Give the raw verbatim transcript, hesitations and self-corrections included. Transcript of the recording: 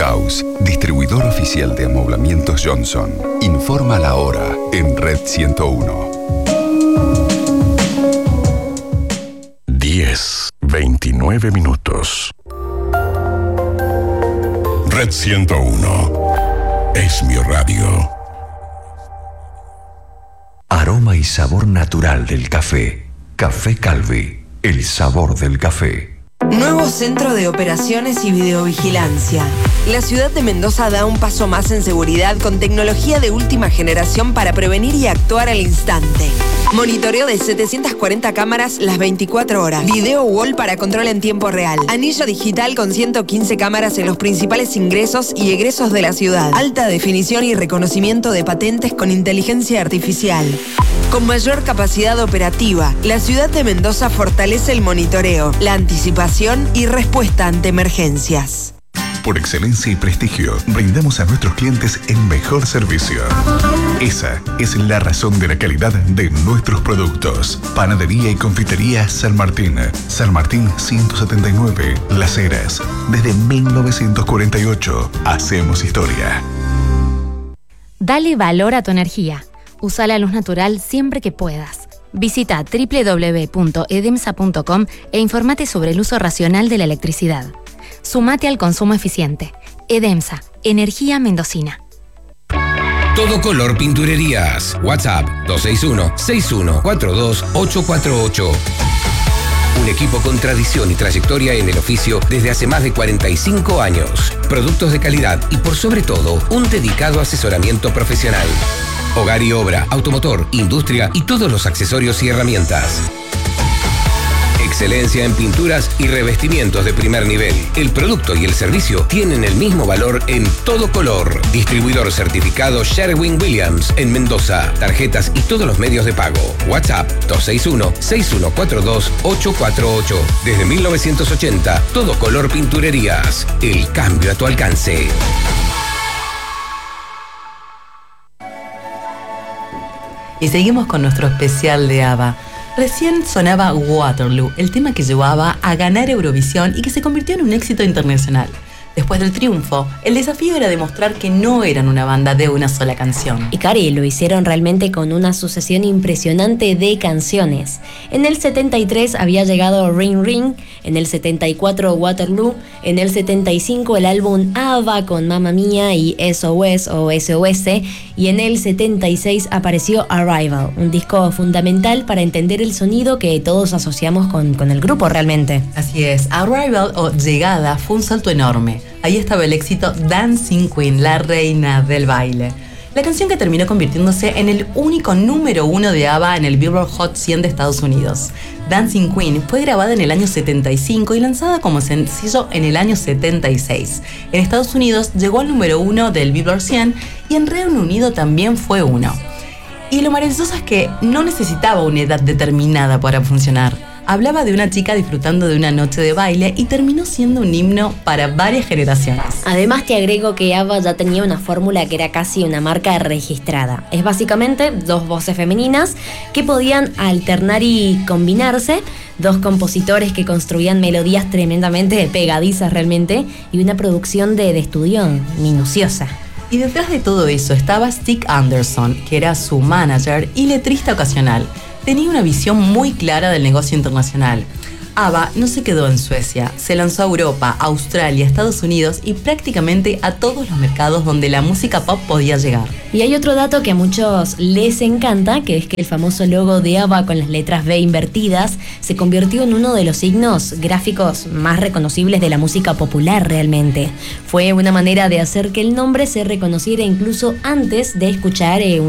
Caus, distribuidor oficial de amoblamientos Johnson. Informa la hora en Red ciento uno. diez, veintinueve minutos. Red ciento uno. Es mi radio. Aroma y sabor natural del café. Café Calvi, el sabor del café. Nuevo centro de operaciones y videovigilancia. La ciudad de Mendoza da un paso más en seguridad con tecnología de última generación para prevenir y actuar al instante. Monitoreo de setecientas cuarenta cámaras las veinticuatro horas. Video wall para control en tiempo real. Anillo digital con ciento quince cámaras en los principales ingresos y egresos de la ciudad. Alta definición y reconocimiento de patentes con inteligencia artificial. Con mayor capacidad operativa, la ciudad de Mendoza fortalece el monitoreo, la anticipación y respuesta ante emergencias. Por excelencia y prestigio, brindamos a nuestros clientes el mejor servicio. Esa es la razón de la calidad de nuestros productos. Panadería y confitería San Martín. San Martín ciento setenta y nueve, Las Heras. Desde mil novecientos cuarenta y ocho, hacemos historia. Dale valor a tu energía. Usa la luz natural siempre que puedas. Visita doble u doble u doble u punto edemsa punto com e informate sobre el uso racional de la electricidad. Sumate al consumo eficiente. Edemsa, energía mendocina. Todo Color Pinturerías. WhatsApp dos seis uno, seis uno cuatro dos, ocho cuatro ocho. Un equipo con tradición y trayectoria en el oficio desde hace más de cuarenta y cinco años. Productos de calidad y por sobre todo, un dedicado asesoramiento profesional. Hogar y obra, automotor, industria y todos los accesorios y herramientas. Excelencia en pinturas y revestimientos de primer nivel. El producto y el servicio tienen el mismo valor en Todo Color. Distribuidor certificado Sherwin-Williams en Mendoza. Tarjetas y todos los medios de pago. WhatsApp dos seis uno, seis uno cuatro dos, ocho cuatro ocho. Desde mil novecientos ochenta, Todo Color Pinturerías. El cambio a tu alcance. Y seguimos con nuestro especial de ABBA. Recién sonaba Waterloo, el tema que llevó a ABBA a ganar Eurovisión y que se convirtió en un éxito internacional. Después del triunfo, el desafío era demostrar que no eran una banda de una sola canción. Y Cari, lo hicieron realmente con una sucesión impresionante de canciones. En el setenta y tres había llegado Ring Ring, en el setenta y cuatro Waterloo, en el setenta y cinco el álbum ABBA con Mamma Mía y S O S o S O S, y en el setenta y seis apareció Arrival, un disco fundamental para entender el sonido que todos asociamos con, con el grupo realmente. Así es, Arrival o Llegada fue un salto enorme. Ahí estaba el éxito Dancing Queen, la reina del baile. La canción que terminó convirtiéndose en el único número uno de ABBA en el Billboard Hot cien de Estados Unidos. Dancing Queen fue grabada en el año setenta y cinco y lanzada como sencillo en el año setenta y seis. En Estados Unidos llegó al número uno del Billboard cien y en Reino Unido también fue uno. Y lo maravilloso es que no necesitaba una edad determinada para funcionar. Hablaba de una chica disfrutando de una noche de baile y terminó siendo un himno para varias generaciones. Además te agrego que ABBA ya tenía una fórmula que era casi una marca registrada. Es básicamente dos voces femeninas que podían alternar y combinarse, dos compositores que construían melodías tremendamente pegadizas realmente y una producción de, de estudio minuciosa. Y detrás de todo eso estaba Stig Anderson, que era su manager y letrista ocasional. Tenía una visión muy clara del negocio internacional. ABBA no se quedó en Suecia, se lanzó a Europa, Australia, Estados Unidos y prácticamente a todos los mercados donde la música pop podía llegar. Y hay otro dato que a muchos les encanta, que es que el famoso logo de ABBA con las letras B invertidas se convirtió en uno de los signos gráficos más reconocibles de la música popular realmente. Fue una manera de hacer que el nombre se reconociera incluso antes de escuchar eh,